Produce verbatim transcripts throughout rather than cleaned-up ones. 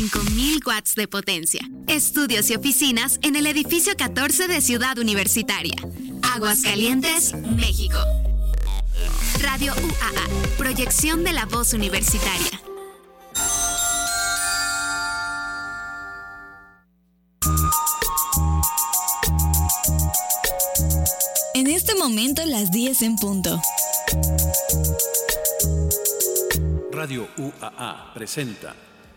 cinco mil watts de potencia. Estudios y oficinas en el edificio catorce de Ciudad Universitaria. Aguascalientes, México. Radio U A A, proyección de la voz universitaria. En este momento las diez en punto. Radio U A A presenta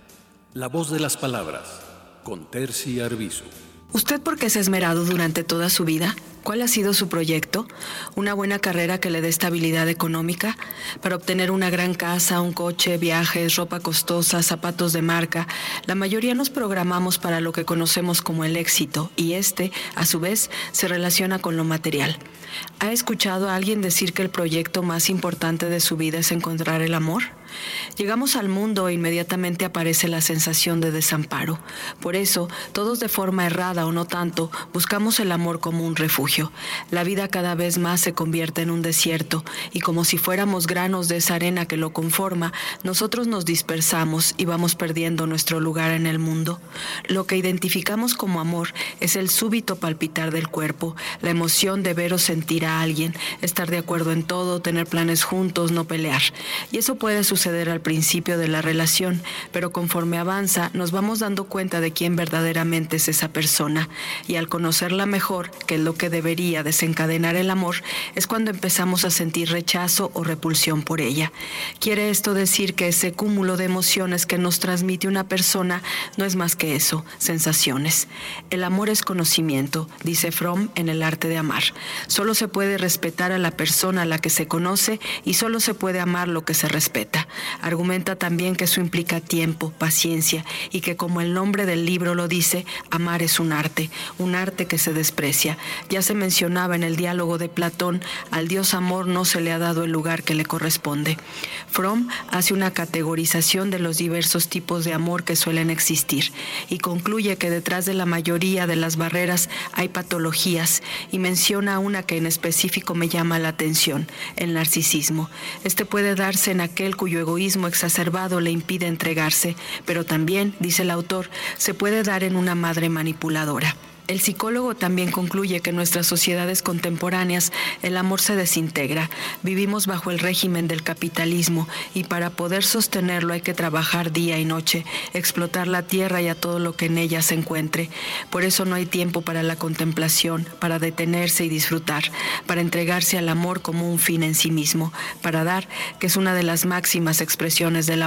La Voz de las Palabras con Terci Arbizu. ¿Usted por qué se ha esmerado durante toda su vida? ¿Cuál ha sido su proyecto? ¿Una buena carrera que le dé estabilidad económica? Para obtener una gran casa, un coche, viajes, ropa costosa, zapatos de marca. La mayoría nos programamos para lo que conocemos como el éxito y este, a su vez, se relaciona con lo material. ¿Ha escuchado a alguien decir que el proyecto más importante de su vida es encontrar el amor? Llegamos al mundo e inmediatamente aparece la sensación de desamparo. Por eso, todos de forma errada o no tanto, buscamos el amor como un refugio. La vida cada vez más se convierte en un desierto y como si fuéramos granos de esa arena que lo conforma, nosotros nos dispersamos y vamos perdiendo nuestro lugar en el mundo. Lo que identificamos como amor es el súbito palpitar del cuerpo, la emoción de ver o sentir a alguien, estar de acuerdo en todo, tener planes juntos, no pelear. Y eso puede suceder al principio de la relación, pero conforme avanza nos vamos dando cuenta de quién verdaderamente es esa persona y al conocerla mejor, que es lo que debería desencadenar el amor, es cuando empezamos a sentir rechazo o repulsión por ella. Quiere esto decir que ese cúmulo de emociones que nos transmite una persona no es más que eso, sensaciones. El amor es conocimiento, dice Fromm en El arte de amar. Solo se puede respetar a la persona a la que se conoce y solo se puede amar lo que se respeta. Argumenta también que eso implica tiempo, paciencia y que como el nombre del libro lo dice, amar es un arte, un arte que se desprecia. Ya se mencionaba en el diálogo de Platón, al Dios amor no se le ha dado el lugar que le corresponde. Fromm hace una categorización de los diversos tipos de amor que suelen existir y concluye que detrás de la mayoría de las barreras hay patologías y menciona una que en específico me llama la atención, el narcisismo. Este puede darse en aquel cuyo egoísmo exacerbado le impide entregarse, pero también, dice el autor, se puede dar en una madre manipuladora. El psicólogo también concluye que en nuestras sociedades contemporáneas el amor se desintegra. Vivimos bajo el régimen del capitalismo y para poder sostenerlo hay que trabajar día y noche, explotar la tierra y a todo lo que en ella se encuentre. Por eso no hay tiempo para la contemplación, para detenerse y disfrutar, para entregarse al amor como un fin en sí mismo, para dar, que es una de las máximas expresiones del amor.